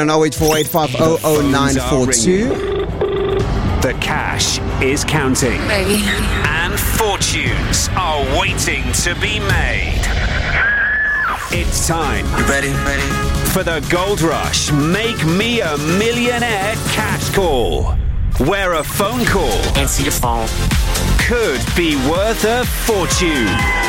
0848500942. The cash is counting. Baby. And fortunes are waiting to be made. It's time. You ready? For the Gold Rush Make Me a Millionaire cash call. Where a phone call Answer your phone. could be worth a fortune.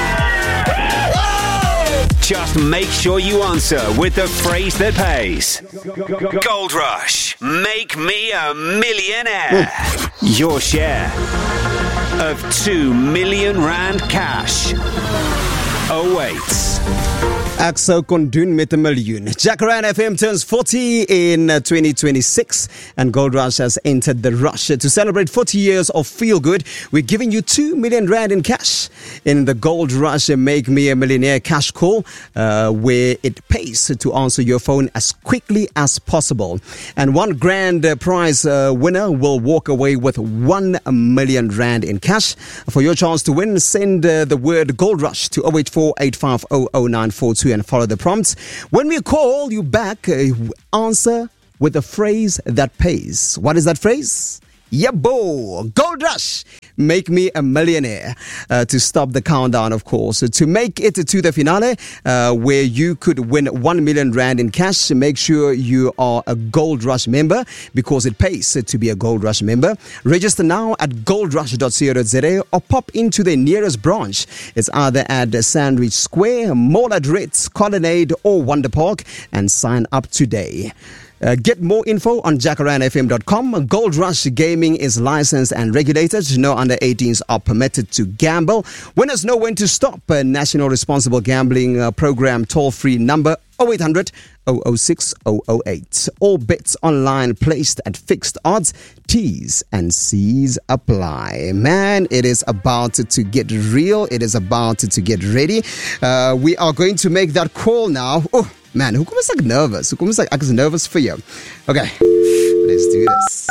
Just make sure you answer with the phrase that pays. Gold Rush, make me a millionaire. Your share of 2 million rand cash awaits. Axel kon doen met 'n miljoen. Jacaranda FM turns 40 in 2026 and Gold Rush has entered the rush. To celebrate 40 years of Feel Good, we're giving you 2 million rand in cash in the Gold Rush Make Me a Millionaire cash call, where it pays to answer your phone as quickly as possible. And one grand prize winner will walk away with 1 million rand in cash. For your chance to win, send the word Gold Rush to 0848500942 and follow the prompts. When we call you back, answer with a phrase that pays. What is that phrase? Yabo, Gold Rush, make me a millionaire. To stop the countdown, of course. To make it to the finale, where you could win 1 million rand in cash, make sure you are a Gold Rush member because it pays to be a Gold Rush member. Register now at goldrush.co.za or pop into the nearest branch. It's either at Sandwich Square, Mall at Ritz, Colonnade or Wonder Park, and sign up today. Get more info on jacarandafm.com. Gold Rush Gaming is licensed and regulated. No under 18s are permitted to gamble. Winners know when to stop. National Responsible Gambling Program toll-free number 0800 006 008. All bets online placed at fixed odds. T's and C's apply. Man, it is about to get real. It is about to get ready. We are going to make that call now. Oh, man, hoekom is ek nervous? Hoekom is ek nervous vir jou? Okay, let's do this.